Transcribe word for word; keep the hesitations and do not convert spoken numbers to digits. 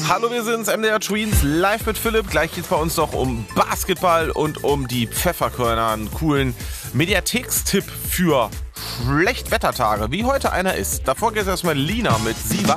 Hallo, wir sind's, M D R Tweens, live mit Philipp. Gleich geht's bei uns noch um Basketball und um die Pfefferkörner, einen coolen Mediathekstipp für Schlechtwettertage, wie heute einer ist. Davor geht's erstmal Lina mit Sie weiß.